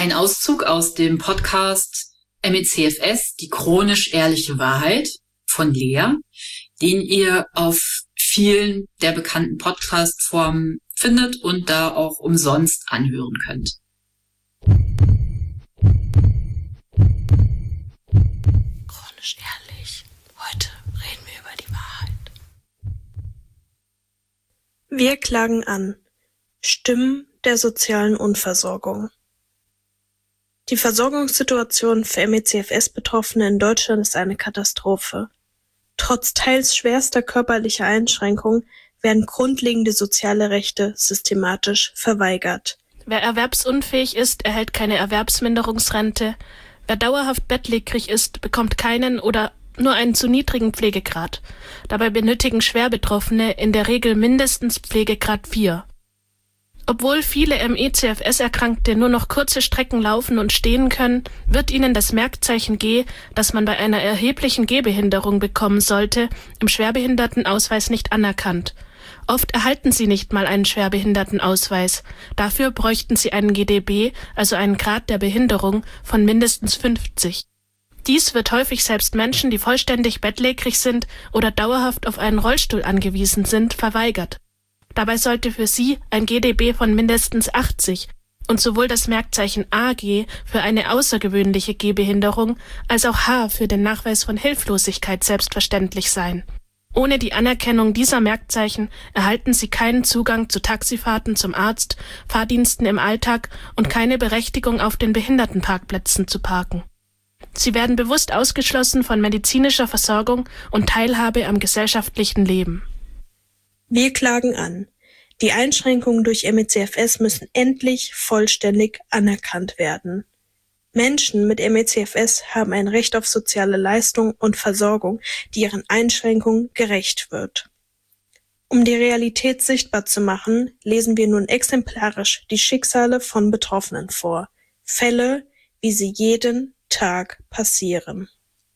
Ein Auszug aus dem Podcast MECFS, die chronisch ehrliche Wahrheit von Lea, den ihr auf vielen der bekannten Podcast-Formen findet und da auch umsonst anhören könnt. Chronisch ehrlich. Heute reden wir über die Wahrheit. Wir klagen an. Stimmen der sozialen Unversorgung. Die Versorgungssituation für MECFS-Betroffene in Deutschland ist eine Katastrophe. Trotz teils schwerster körperlicher Einschränkungen werden grundlegende soziale Rechte systematisch verweigert. Wer erwerbsunfähig ist, erhält keine Erwerbsminderungsrente. Wer dauerhaft bettlägerig ist, bekommt keinen oder nur einen zu niedrigen Pflegegrad. Dabei benötigen Schwerbetroffene in der Regel mindestens Pflegegrad 4. Obwohl viele MECFS-Erkrankte nur noch kurze Strecken laufen und stehen können, wird ihnen das Merkzeichen G, das man bei einer erheblichen Gehbehinderung bekommen sollte, im Schwerbehindertenausweis nicht anerkannt. Oft erhalten sie nicht mal einen Schwerbehindertenausweis. Dafür bräuchten sie einen GdB, also einen Grad der Behinderung, von mindestens 50. Dies wird häufig selbst Menschen, die vollständig bettlägerig sind oder dauerhaft auf einen Rollstuhl angewiesen sind, verweigert. Dabei sollte für sie ein GdB von mindestens 80 und sowohl das Merkzeichen AG für eine außergewöhnliche Gehbehinderung als auch H für den Nachweis von Hilflosigkeit selbstverständlich sein. Ohne die Anerkennung dieser Merkzeichen erhalten sie keinen Zugang zu Taxifahrten zum Arzt, Fahrdiensten im Alltag und keine Berechtigung, auf den Behindertenparkplätzen zu parken. Sie werden bewusst ausgeschlossen von medizinischer Versorgung und Teilhabe am gesellschaftlichen Leben. Wir klagen an. Die Einschränkungen durch MECFS müssen endlich vollständig anerkannt werden. Menschen mit MECFS haben ein Recht auf soziale Leistung und Versorgung, die ihren Einschränkungen gerecht wird. Um die Realität sichtbar zu machen, lesen wir nun exemplarisch die Schicksale von Betroffenen vor. Fälle, wie sie jeden Tag passieren.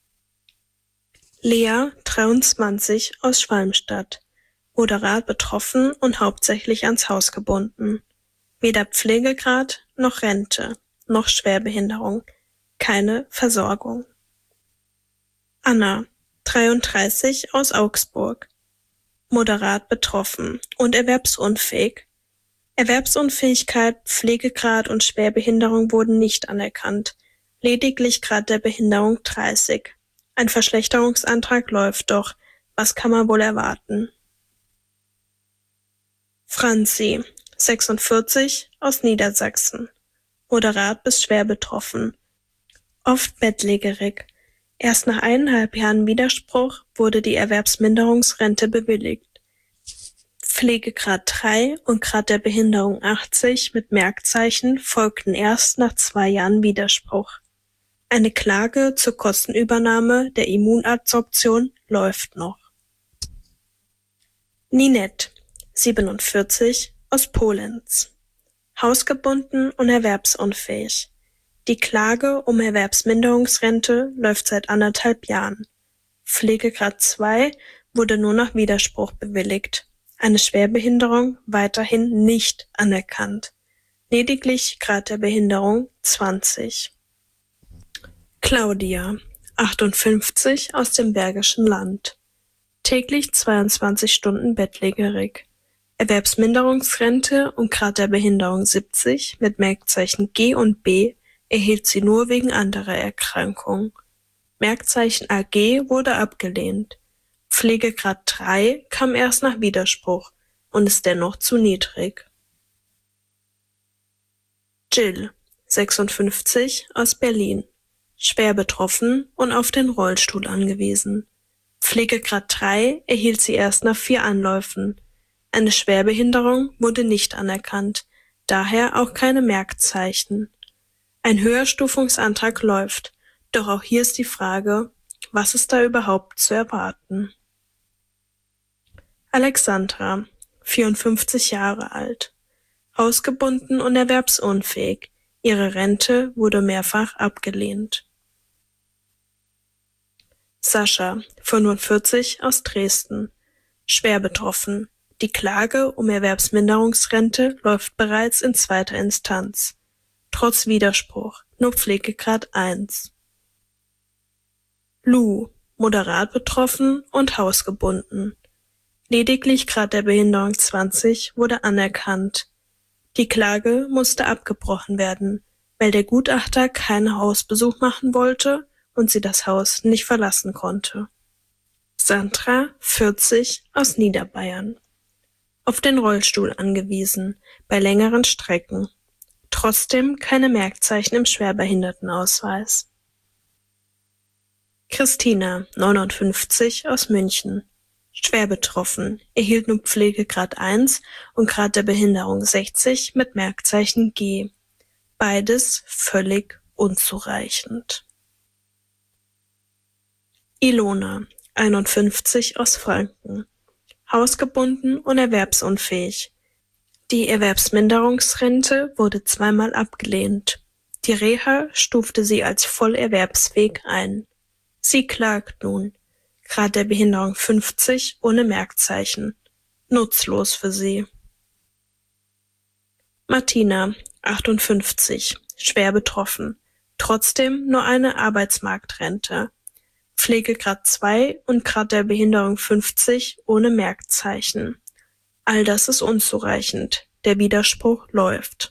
Lea, 23, aus Schwalmstadt. Moderat betroffen und hauptsächlich ans Haus gebunden. Weder Pflegegrad noch Rente, noch Schwerbehinderung. Keine Versorgung. Anna, 33, aus Augsburg. Moderat betroffen und erwerbsunfähig. Erwerbsunfähigkeit, Pflegegrad und Schwerbehinderung wurden nicht anerkannt. Lediglich Grad der Behinderung 30. Ein Verschlechterungsantrag läuft doch. Was kann man wohl erwarten? Franzi, 46, aus Niedersachsen. Moderat bis schwer betroffen. Oft bettlägerig. Erst nach 1,5 Jahren Widerspruch wurde die Erwerbsminderungsrente bewilligt. Pflegegrad 3 und Grad der Behinderung 80 mit Merkzeichen folgten erst nach 2 Jahren Widerspruch. Eine Klage zur Kostenübernahme der Immunadsorption läuft noch. Ninette, 47, aus Polenz. Hausgebunden und erwerbsunfähig. Die Klage um Erwerbsminderungsrente läuft seit 1,5 Jahren. Pflegegrad 2 wurde nur nach Widerspruch bewilligt. Eine Schwerbehinderung weiterhin nicht anerkannt. Lediglich Grad der Behinderung 20. Claudia, 58, aus dem Bergischen Land. Täglich 22 Stunden bettlägerig. Erwerbsminderungsrente und Grad der Behinderung 70 mit Merkzeichen G und B erhielt sie nur wegen anderer Erkrankungen. Merkzeichen AG wurde abgelehnt. Pflegegrad 3 kam erst nach Widerspruch und ist dennoch zu niedrig. Jill, 56, aus Berlin. Schwer betroffen und auf den Rollstuhl angewiesen. Pflegegrad 3 erhielt sie erst nach 4 Anläufen. Eine Schwerbehinderung wurde nicht anerkannt, daher auch keine Merkzeichen. Ein Höherstufungsantrag läuft, doch auch hier ist die Frage, was ist da überhaupt zu erwarten? Alexandra, 54 Jahre alt. Hausgebunden und erwerbsunfähig. Ihre Rente wurde mehrfach abgelehnt. Sascha, 45, aus Dresden. Schwer betroffen. Die Klage um Erwerbsminderungsrente läuft bereits in 2. Instanz. trotz Widerspruch, nur Pflegegrad 1. Lou, moderat betroffen und hausgebunden. Lediglich Grad der Behinderung 20 wurde anerkannt. Die Klage musste abgebrochen werden, weil der Gutachter keinen Hausbesuch machen wollte und sie das Haus nicht verlassen konnte. Sandra, 40, aus Niederbayern. Auf den Rollstuhl angewiesen, bei längeren Strecken. Trotzdem keine Merkzeichen im Schwerbehindertenausweis. Christina, 59, aus München. Schwer betroffen, erhielt nur Pflegegrad 1 und Grad der Behinderung 60 mit Merkzeichen G. Beides völlig unzureichend. Ilona, 51, aus Franken. Hausgebunden und erwerbsunfähig. Die Erwerbsminderungsrente wurde zweimal abgelehnt. Die Reha stufte sie als voll erwerbsfähig ein. Sie klagt nun. Grad der Behinderung 50 ohne Merkzeichen. Nutzlos für sie. Martina, 58, schwer betroffen. Trotzdem nur eine Arbeitsmarktrente. Pflegegrad 2 und Grad der Behinderung 50 ohne Merkzeichen. All das ist unzureichend. Der Widerspruch läuft.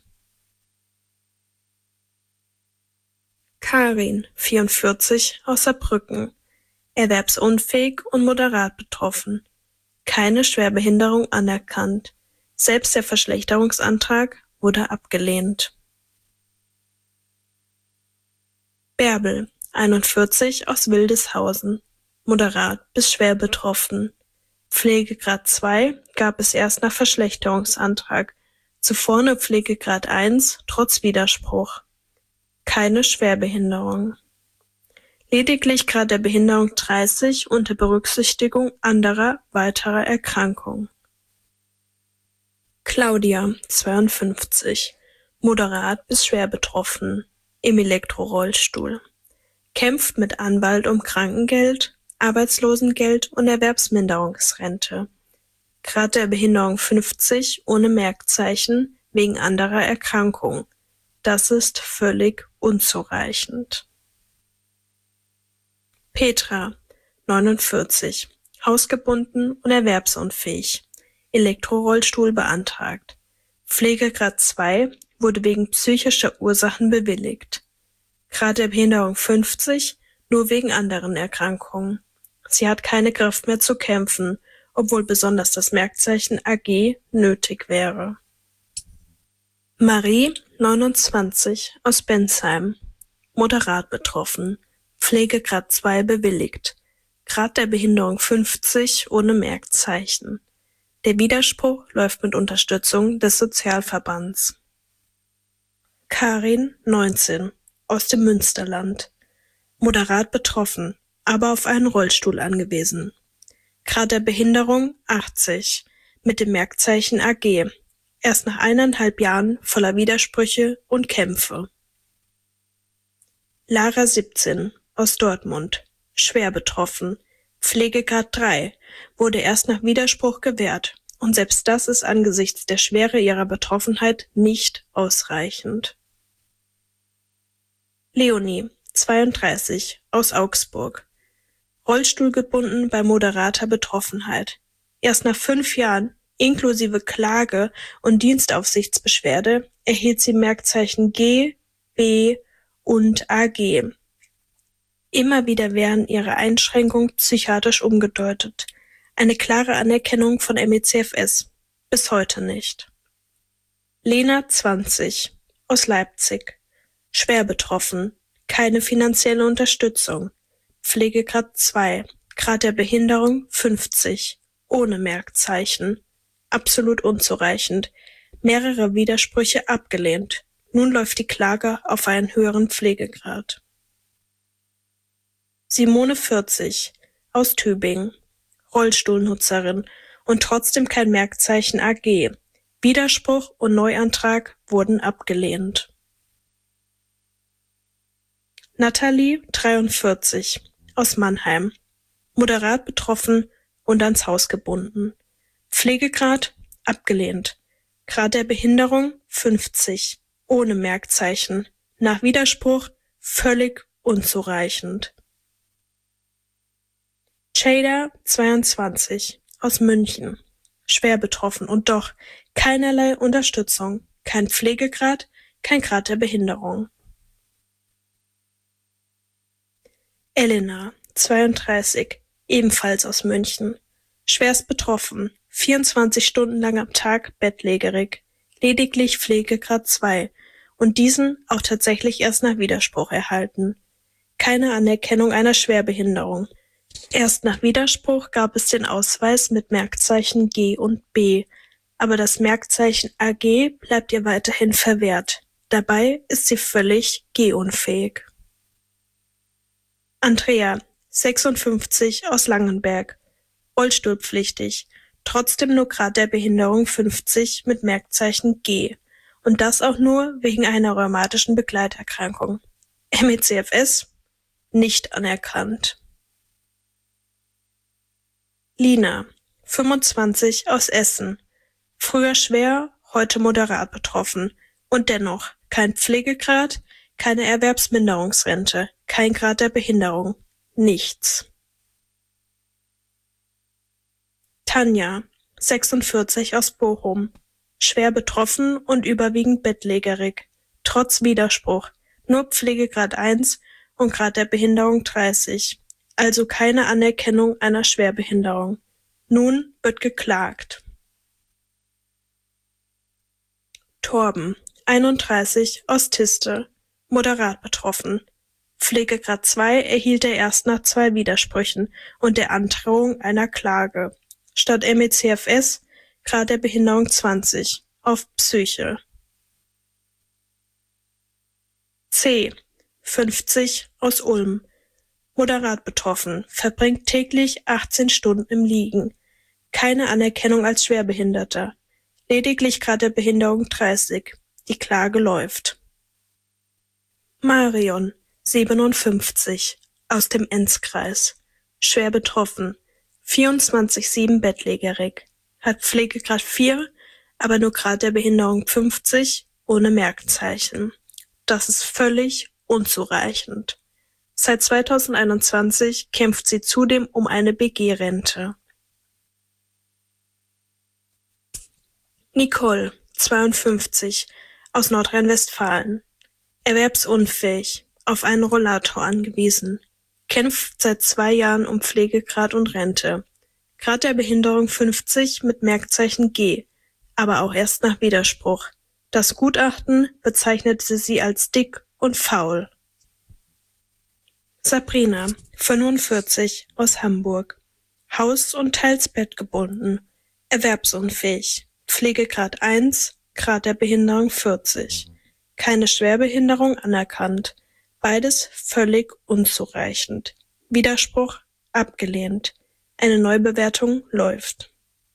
Karin, 44, aus Saarbrücken. Erwerbsunfähig und moderat betroffen. Keine Schwerbehinderung anerkannt. Selbst der Verschlechterungsantrag wurde abgelehnt. Bärbel, 41, aus Wildeshausen. Moderat bis schwer betroffen. Pflegegrad 2 gab es erst nach Verschlechterungsantrag. Zuvor nur Pflegegrad 1 trotz Widerspruch. Keine Schwerbehinderung. Lediglich Grad der Behinderung 30 unter Berücksichtigung anderer weiterer Erkrankungen. Claudia, 52, moderat bis schwer betroffen, im Elektrorollstuhl. Kämpft mit Anwalt um Krankengeld, Arbeitslosengeld und Erwerbsminderungsrente. Grad der Behinderung 50 ohne Merkzeichen wegen anderer Erkrankungen. Das ist völlig unzureichend. Petra, 49, hausgebunden und erwerbsunfähig, Elektrorollstuhl beantragt. Pflegegrad 2 wurde wegen psychischer Ursachen bewilligt. Grad der Behinderung 50, nur wegen anderen Erkrankungen. Sie hat keine Kraft mehr zu kämpfen, obwohl besonders das Merkzeichen AG nötig wäre. Marie, 29, aus Bensheim, moderat betroffen. Pflegegrad 2 bewilligt. Grad der Behinderung 50 ohne Merkzeichen. Der Widerspruch läuft mit Unterstützung des Sozialverbands. Karin, 19, aus dem Münsterland. Moderat betroffen, aber auf einen Rollstuhl angewiesen. Grad der Behinderung 80, mit dem Merkzeichen AG. Erst nach 1,5 Jahren voller Widersprüche und Kämpfe. Lara, 17, aus Dortmund, schwer betroffen, Pflegegrad 3, wurde erst nach Widerspruch gewährt und selbst das ist angesichts der Schwere ihrer Betroffenheit nicht ausreichend. Leonie, 32, aus Augsburg, rollstuhlgebunden bei moderater Betroffenheit. Erst nach 5 Jahren, inklusive Klage und Dienstaufsichtsbeschwerde, erhielt sie Merkzeichen G, B und AG. Immer wieder werden ihre Einschränkungen psychiatrisch umgedeutet. Eine klare Anerkennung von MECFS. Bis heute nicht. Lena, 20, aus Leipzig. Schwer betroffen. Keine finanzielle Unterstützung. Pflegegrad 2. Grad der Behinderung 50. Ohne Merkzeichen. Absolut unzureichend. Mehrere Widersprüche abgelehnt. Nun läuft die Klage auf einen höheren Pflegegrad. Simone, 40, aus Tübingen, Rollstuhlnutzerin und trotzdem kein Merkzeichen AG. Widerspruch und Neuantrag wurden abgelehnt. Nathalie, 43, aus Mannheim, moderat betroffen und ans Haus gebunden. Pflegegrad abgelehnt. Grad der Behinderung 50. ohne Merkzeichen. Nach Widerspruch völlig unzureichend. Jada, 22, aus München. Schwer betroffen und doch keinerlei Unterstützung, kein Pflegegrad, kein Grad der Behinderung. Elena, 32, ebenfalls aus München. Schwerst betroffen, 24 Stunden lang am Tag bettlägerig, lediglich Pflegegrad 2 und diesen auch tatsächlich erst nach Widerspruch erhalten. Keine Anerkennung einer Schwerbehinderung. Erst nach Widerspruch gab es den Ausweis mit Merkzeichen G und B, aber das Merkzeichen AG bleibt ihr weiterhin verwehrt. Dabei ist sie völlig gehunfähig. Andrea, 56, aus Langenberg, rollstuhlpflichtig, trotzdem nur Grad der Behinderung 50 mit Merkzeichen G und das auch nur wegen einer rheumatischen Begleiterkrankung. MECFS nicht anerkannt. Lina, 25, aus Essen, früher schwer, heute moderat betroffen und dennoch kein Pflegegrad, keine Erwerbsminderungsrente, kein Grad der Behinderung, nichts. Tanja, 46, aus Bochum, schwer betroffen und überwiegend bettlägerig, trotz Widerspruch, nur Pflegegrad 1 und Grad der Behinderung 30, also keine Anerkennung einer Schwerbehinderung. Nun wird geklagt. Torben, 31, aus Tiste, moderat betroffen. Pflegegrad 2 erhielt er erst nach 2 Widersprüchen und der Androhung einer Klage. Statt MECFS Grad der Behinderung 20 auf Psyche. C, 50, aus Ulm, moderat betroffen, verbringt täglich 18 Stunden im Liegen. Keine Anerkennung als Schwerbehinderter. Lediglich Grad der Behinderung 30. Die Klage läuft. Marion, 57, aus dem Enzkreis, schwer betroffen, 24/7 bettlägerig, hat Pflegegrad 4, aber nur Grad der Behinderung 50 ohne Merkzeichen. Das ist völlig unzureichend. Seit 2021 kämpft sie zudem um eine BG-Rente. Nicole, 52, aus Nordrhein-Westfalen, erwerbsunfähig, auf einen Rollator angewiesen, kämpft seit 2 Jahren um Pflegegrad und Rente. Grad der Behinderung 50 mit Merkzeichen G, aber auch erst nach Widerspruch. Das Gutachten bezeichnete sie als dick und faul. Sabrina, 45, aus Hamburg, Haus- und teils bettgebunden, erwerbsunfähig, Pflegegrad 1, Grad der Behinderung 40. Keine Schwerbehinderung anerkannt. Beides völlig unzureichend. Widerspruch abgelehnt. Eine Neubewertung läuft.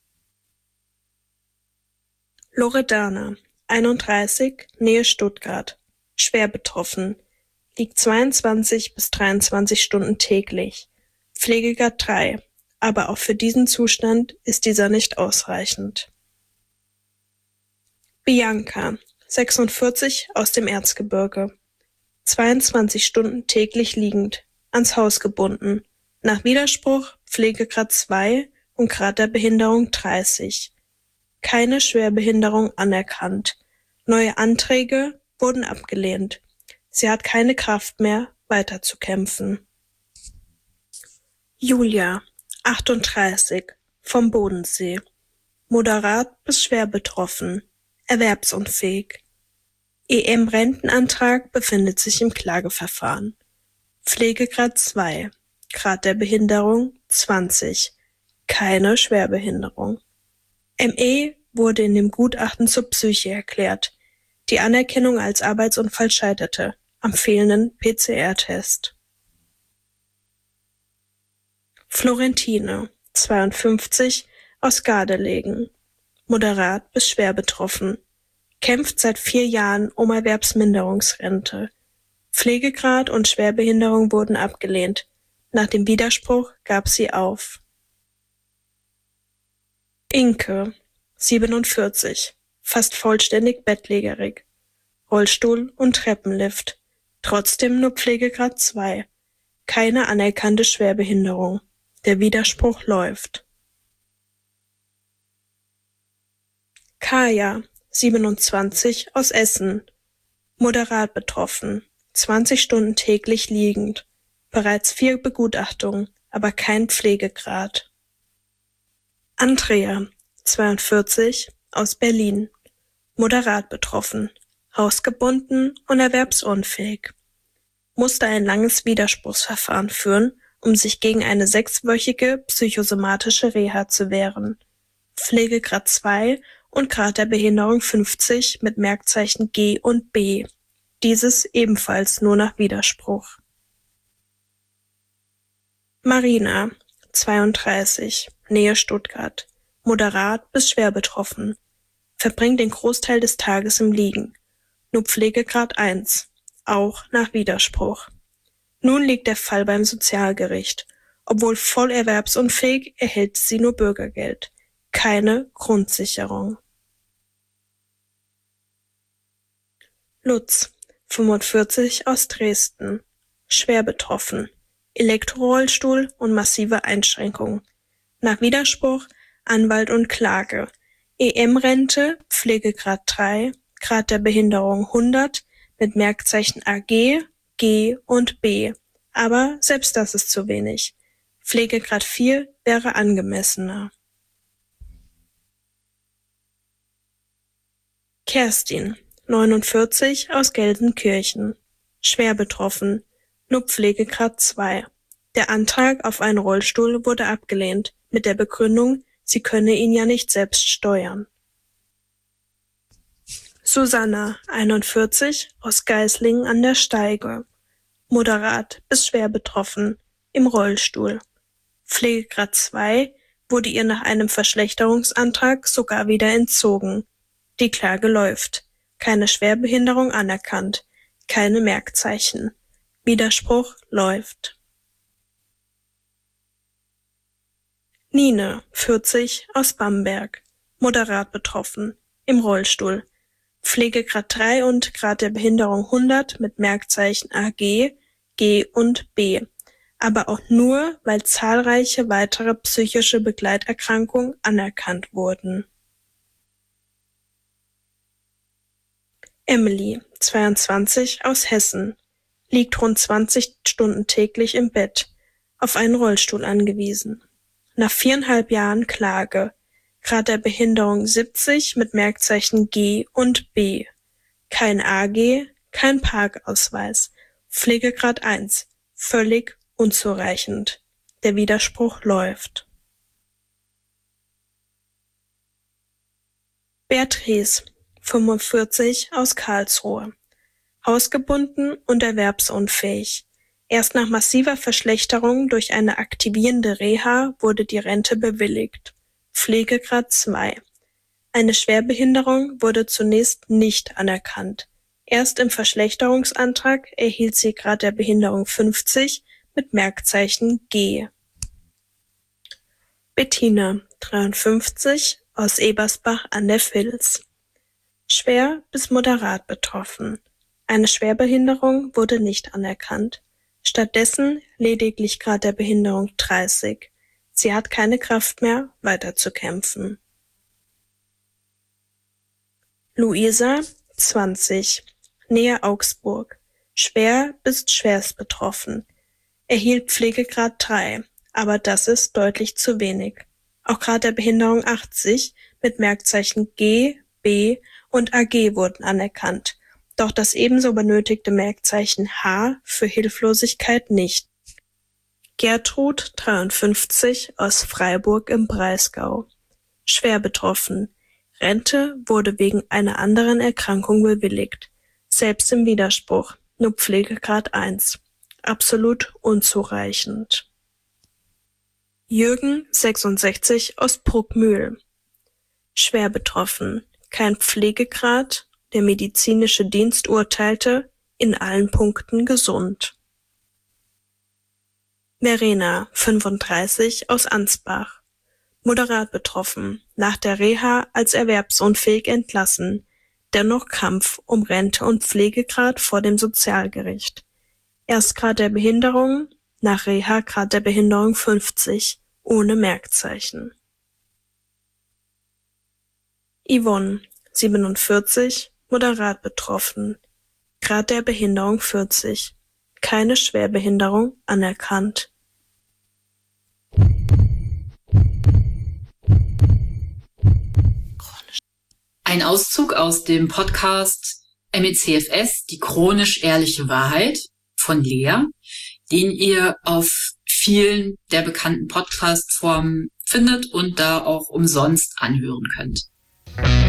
Loredana, 31, Nähe Stuttgart. Schwer betroffen. Liegt 22 bis 23 Stunden täglich. Pflegegrad 3. Aber auch für diesen Zustand ist dieser nicht ausreichend. Bianca, 46, aus dem Erzgebirge. 22 Stunden täglich liegend, ans Haus gebunden. Nach Widerspruch Pflegegrad 2 und Grad der Behinderung 30. Keine Schwerbehinderung anerkannt. Neue Anträge wurden abgelehnt. Sie hat keine Kraft mehr, weiterzukämpfen. Julia, 38, vom Bodensee. Moderat bis schwer betroffen. Erwerbsunfähig. EM-Rentenantrag befindet sich im Klageverfahren. Pflegegrad 2. Grad der Behinderung 20. Keine Schwerbehinderung. ME wurde in dem Gutachten zur Psyche erklärt. Die Anerkennung als Arbeitsunfall scheiterte am fehlenden PCR-Test. Florentine, 52, aus Gardelegen. Moderat bis schwer betroffen. Kämpft seit 4 Jahren um Erwerbsminderungsrente. Pflegegrad und Schwerbehinderung wurden abgelehnt. Nach dem Widerspruch gab sie auf. Inke, 47, fast vollständig bettlägerig. Rollstuhl und Treppenlift. Trotzdem nur Pflegegrad 2. Keine anerkannte Schwerbehinderung. Der Widerspruch läuft. Kaya, 27, aus Essen. Moderat betroffen. 20 Stunden täglich liegend. Bereits 4 Begutachtungen, aber kein Pflegegrad. Andrea, 42, aus Berlin. Moderat betroffen. Hausgebunden und erwerbsunfähig. Musste ein langes Widerspruchsverfahren führen, um sich gegen eine 6-wöchige psychosomatische Reha zu wehren. Pflegegrad 2 und Grad der Behinderung 50 mit Merkzeichen G und B. Dieses ebenfalls nur nach Widerspruch. Marina, 32, Nähe Stuttgart. Moderat bis schwer betroffen. Verbringt den Großteil des Tages im Liegen. Nur Pflegegrad 1. Auch nach Widerspruch. Nun liegt der Fall beim Sozialgericht. Obwohl voll erwerbsunfähig, erhält sie nur Bürgergeld. Keine Grundsicherung. Lutz, 45, aus Dresden. Schwer betroffen. Elektrorollstuhl und massive Einschränkungen. Nach Widerspruch, Anwalt und Klage. EM-Rente, Pflegegrad 3, Grad der Behinderung 100 mit Merkzeichen AG, G und B. Aber selbst das ist zu wenig. Pflegegrad 4 wäre angemessener. Kerstin, 49, aus Gelsenkirchen. Schwer betroffen. Nur Pflegegrad 2. Der Antrag auf einen Rollstuhl wurde abgelehnt, mit der Begründung, sie könne ihn ja nicht selbst steuern. Susanna, 41, aus Geislingen an der Steige. Moderat bis schwer betroffen, im Rollstuhl. Pflegegrad 2 wurde ihr nach einem Verschlechterungsantrag sogar wieder entzogen. Die Klage läuft. Keine Schwerbehinderung anerkannt. Keine Merkzeichen. Widerspruch läuft. Nine, 40, aus Bamberg. Moderat betroffen. Im Rollstuhl. Pflegegrad 3 und Grad der Behinderung 100 mit Merkzeichen AG, G und B. Aber auch nur, weil zahlreiche weitere psychische Begleiterkrankungen anerkannt wurden. Emily, 22, aus Hessen. Liegt rund 20 Stunden täglich im Bett, auf einen Rollstuhl angewiesen. Nach 4,5 Jahren Klage. Grad der Behinderung 70 mit Merkzeichen G und B. Kein AG, kein Parkausweis. Pflegegrad 1. Völlig unzureichend. Der Widerspruch läuft. Beatrice, 45, aus Karlsruhe. Hausgebunden und erwerbsunfähig. Erst nach massiver Verschlechterung durch eine aktivierende Reha wurde die Rente bewilligt. Pflegegrad 2. Eine Schwerbehinderung wurde zunächst nicht anerkannt. Erst im Verschlechterungsantrag erhielt sie Grad der Behinderung 50 mit Merkzeichen G. Bettina, 53, aus Ebersbach an der Vils. Schwer bis moderat betroffen. Eine Schwerbehinderung wurde nicht anerkannt. Stattdessen lediglich Grad der Behinderung 30. Sie hat keine Kraft mehr, weiterzukämpfen. Luisa, 20, Nähe Augsburg. Schwer bis schwerst betroffen. Erhielt Pflegegrad 3, aber das ist deutlich zu wenig. Auch Grad der Behinderung 80 mit Merkzeichen G, B und AG wurden anerkannt. Doch das ebenso benötigte Merkzeichen H für Hilflosigkeit nicht. Gertrud, 53, aus Freiburg im Breisgau. Schwer betroffen. Rente wurde wegen einer anderen Erkrankung bewilligt. Selbst im Widerspruch. Nur Pflegegrad 1. Absolut unzureichend. Jürgen, 66, aus Bruckmühl. Schwer betroffen. Kein Pflegegrad. Der medizinische Dienst urteilte, in allen Punkten gesund. Verena, 35, aus Ansbach. Moderat betroffen, nach der Reha als erwerbsunfähig entlassen. dennoch Kampf um Rente und Pflegegrad vor dem Sozialgericht. Erstgrad der Behinderung, nach Reha Grad der Behinderung 50, ohne Merkzeichen. Yvonne, 47, moderat betroffen, Grad der Behinderung 40, keine Schwerbehinderung anerkannt. Ein Auszug aus dem Podcast MECFS, die chronisch ehrliche Wahrheit von Lea, den ihr auf vielen der bekannten Podcast-Formen findet und da auch umsonst anhören könnt.